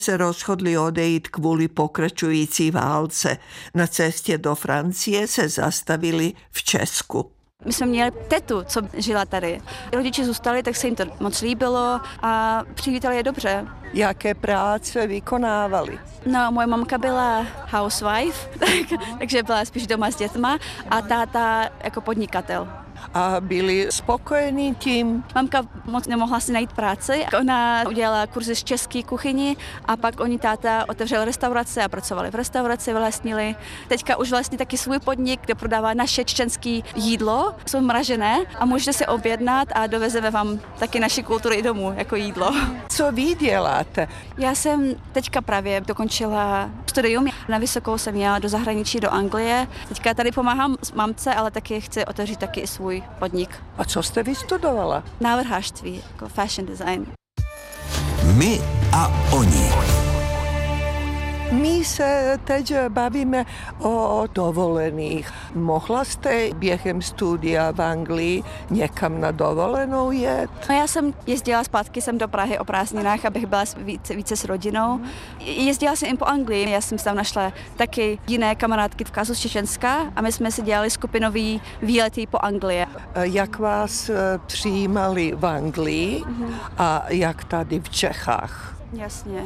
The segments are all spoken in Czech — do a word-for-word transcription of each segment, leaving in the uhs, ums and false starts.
se rozhodli odejít kvůli pokračující válce. Na cestě do Francie se zastavili v Česku. My jsme měli tetu, co žila tady. Rodiče zůstali, tak se jim to moc líbilo a přivítali je dobře. Jaké práce vykonávali? No, moje mamka byla housewife, tak, takže byla spíš doma s dětma a táta jako podnikatel. A byli spokojení tím? Mamka moc nemohla si najít práci. Ona udělala kurzy z české kuchyni a pak oni táta otevřel restaurace a pracovali v restauraci, vlastnili. Teďka už vlastně taky svůj podnik, kde prodává naše čečenské jídlo. Jsou mražené a můžete si objednat a dovezeme vám taky naši kultury domů jako jídlo. Co vy děláte? Já jsem teďka právě dokončila studium. Na vysokou jsem jela do zahraničí, do Anglie. Teďka tady pomáhám mamce, ale taky chci otevřít taky i svůj podnik. A co jste vystudovala? Návrhářství, jako fashion design. My a oni. My se teď bavíme o dovolených. Mohla jste během studia v Anglii někam na dovolenou jet? No, já jsem jezdila zpátky sem do Prahy o prázdninách, abych byla více, více s rodinou. Jezdila jsem i po Anglii. Já jsem tam našla taky jiné kamarádky v Kazu z Čečenska a my jsme si dělali skupinový výlety po Anglii. Jak vás přijímali v Anglii a jak tady v Čechách? Jasně.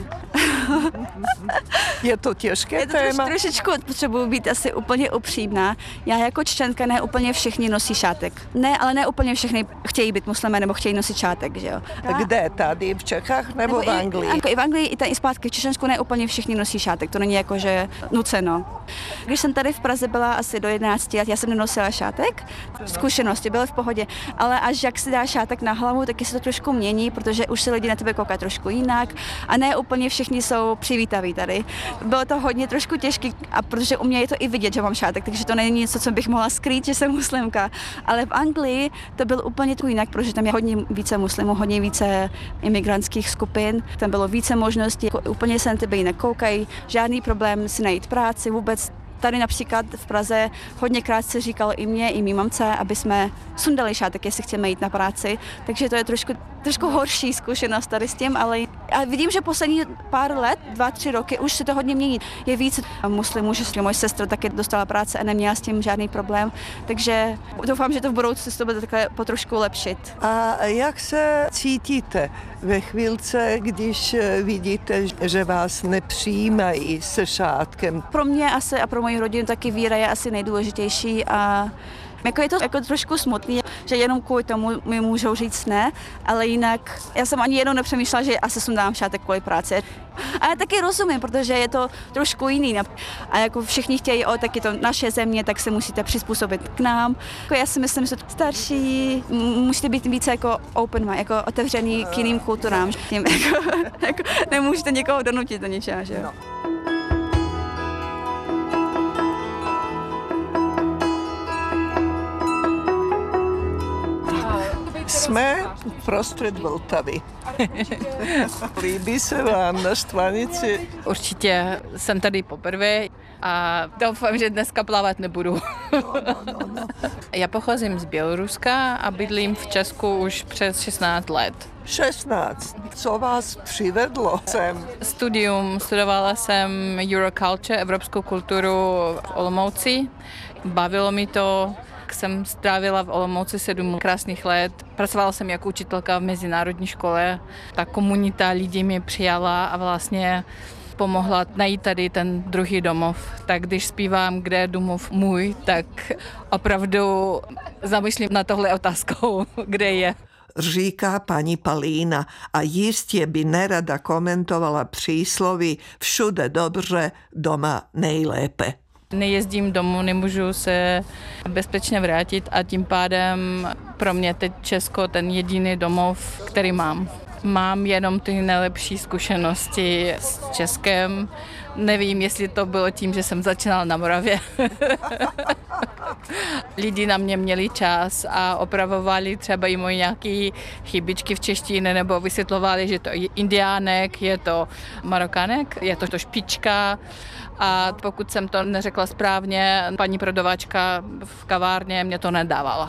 Je to těžké Je to téma? troš, trošičku potřebuji být asi úplně upřímná. Já jako Čečenka ne úplně všichni nosí šátek. Ne, ale ne úplně všichni chtějí být muslimé nebo chtějí nosit šátek, že jo. Kde? Tady v Čechách nebo, nebo v Anglii? I, i v Anglii, i, tady, i zpátky v Čečensku ne úplně všichni nosí šátek. To není jako, že nuceno. Když jsem tady v Praze byla asi do jedenácti let, já jsem nenosila šátek. Zkušenosti byly v pohodě, ale až jak si dá šátek na hlavu, taky se to trošku mění, protože už se lidi na tebe koukají trošku jinak. A ne úplně všichni jsou přivítaví tady. Bylo to hodně trošku těžké, a protože u mě je to i vidět, že mám šátek, takže to není něco, co bych mohla skrýt, že jsem muslimka. Ale v Anglii to bylo úplně tu jinak, protože tam je hodně více muslimů, hodně více imigrantských skupin. Tam bylo více možností, jako úplně se na tebe jinak koukají, žádný problém si najít práci, vůbec. Tady například v Praze hodněkrát se říkalo i mně, i mý mamce, aby jsme sundali šátek, jestli chceme jít na práci. Takže to je trošku, trošku horší zkušenost tady s tím, ale a vidím, že poslední pár let, dva, tři roky, už se to hodně mění. Je víc muslimů, že moje sestra taky dostala práce a neměla s tím žádný problém. Takže doufám, že to v budoucnu se to bude takhle potrošku lepšit. A jak se cítíte ve chvílce, když vidíte, že vás nepřijímají se šátkem? Pro mě asi a pro moji rodinu taky víra je asi nejdůležitější a jako je to jako trošku smutný, že jenom kvůli tomu mi můžou říct ne, ale jinak já jsem ani jednou nepřemýšlela, že asi sundám šátek kvůli práci. A já taky rozumím, protože je to trošku jiný. A jako všichni chtějí, o, tak je to naše země, tak se musíte přizpůsobit k nám. Jako já si myslím, že starší musíte být více jako open mind, jako otevřený k jiným kulturám. Tím, jako, jako, nemůžete někoho donutit do něčeho, že jo. Jsme prostřed Vltavy. Líbí se vám na Štvanici? Určitě jsem tady poprvé a doufám, že dneska plavat nebudu. No, no, no, no. Já pocházím z Běloruska a bydlím v Česku už přes šestnáct let. šestnáct. Co vás přivedlo sem? Studium, studovala jsem Euroculture, evropskou kulturu v Olomouci. Bavilo mi to. Jsem strávila v Olomouci sedm krásných let. Pracovala jsem jako učitelka v mezinárodní škole. Ta komunita lidí mě přijala a vlastně pomohla najít tady ten druhý domov. Tak když zpívám, kde je domov můj, tak opravdu zamýšlím na tohle otázkou, kde je. Říká paní Palína a jistě by nerada komentovala přísloví všude dobře, doma nejlépe. Nejezdím domů, nemůžu se bezpečně vrátit a tím pádem pro mě teď Česko ten jediný domov, který mám. Mám jenom ty nejlepší zkušenosti s Českem. Nevím, jestli to bylo tím, že jsem začínala na Moravě. Lidi na mě měli čas a opravovali třeba i moje nějaké chybičky v češtině nebo vysvětlovali, že to je indiánek, je to marokánek, je to, to špička. A pokud jsem to neřekla správně, paní prodavačka v kavárně mě to nedávala.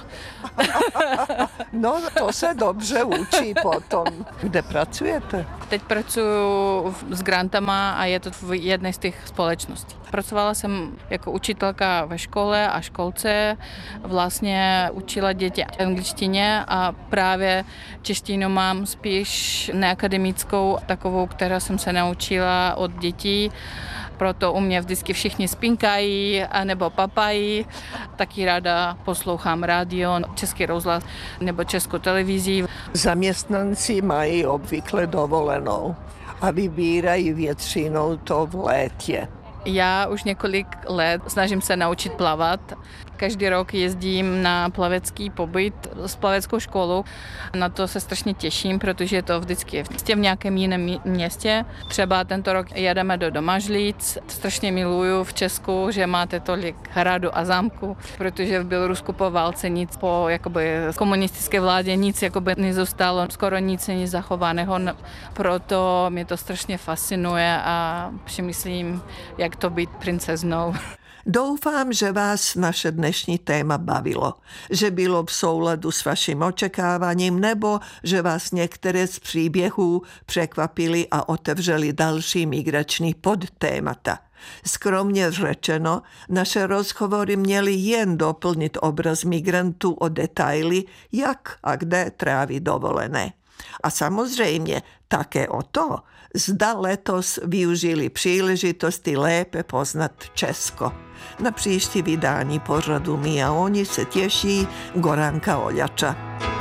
No, to se dobře učí potom. Kde pracujete? Teď pracuji s grantama a je to v jedné z těch společností. Pracovala jsem jako učitelka ve škole a školce. Vlastně učila děti angličtině a právě češtinu mám spíš neakademickou, takovou, kterou jsem se naučila od dětí. Proto u mě vždycky všichni spinkají nebo papají. Taky ráda poslouchám rádio, Český rozhlas nebo Českou televizi. Zaměstnanci mají obvykle dovolenou a vybírají většinou to v létě. Já už několik let snažím se naučit plavat. Každý rok jezdím na plavecký pobyt s plaveckou školou. Na to se strašně těším, protože je to vždycky v nějakém jiném městě. Třeba tento rok jedeme do Domažlic. Strašně miluju v Česku, že máte tolik hradu a zámku, protože v Bělorusku po válce nic, po jakoby komunistické vládě nic jakoby nezůstalo, skoro nic není zachovaného. Proto mě to strašně fascinuje a přemýšlím, jak to být princeznou. Doufám, že vás naše dnešní téma bavilo, že bylo v souladu s vaším očekáváním nebo že vás některé z příběhů překvapily a otevřely další migrační podtémata. Skromně řečeno, naše rozhovory měly jen doplnit obraz migrantů o detaily, jak a kde tráví dovolené. A samozřejmě také o to, zda letos využili příležitosti lépe poznat Česko. Na příští vydání pořadu My a oni se těší Goranka Oljača.